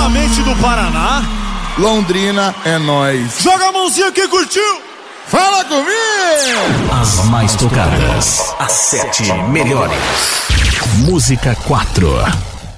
diretamente do Paraná. Londrina é nóis. Joga a mãozinha quem curtiu. Fala comigo! As mais tocadas, as 7 melhores. Música 4.